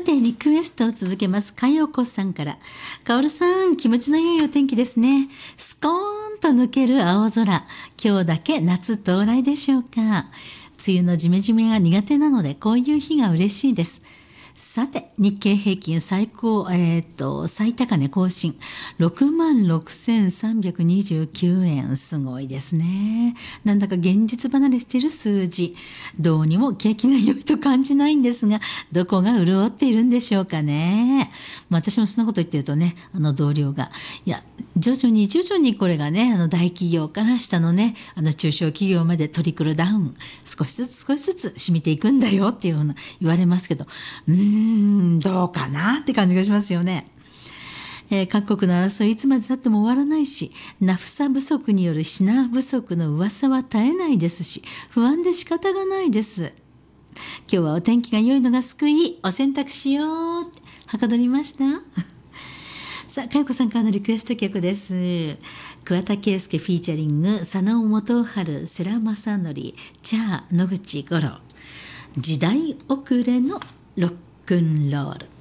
てリクエストを続けます。かよこさんから。かおるさん、気持ちの良いお天気ですね。スコーンと抜ける青空。今日だけ夏到来でしょうか。梅雨のジメジメが苦手なので、こういう日が嬉しいです。さて、日経平均最高、最高値更新。66,329 円。すごいですね。なんだか現実離れしている数字。どうにも景気が良いと感じないんですが、どこが潤っているんでしょうかね。私もそんなこと言ってるとね、同僚が、いや、徐々にこれがね、大企業から下のね、中小企業までトリクルダウン、少しずつ染みていくんだよっていうような言われますけど、どうかなって感じがしますよね。各国の争いいつまで経っても終わらないし、ナフサ不足による品不足の噂は絶えないですし、不安で仕方がないです。今日はお天気が良いのが救い、お洗濯しようってはかどりました。さあ、かよこさんからのリクエスト曲です。桑田佳祐フィーチャリング、佐野元春、世良正則、チャー野口五郎。時代遅れのロックンロール。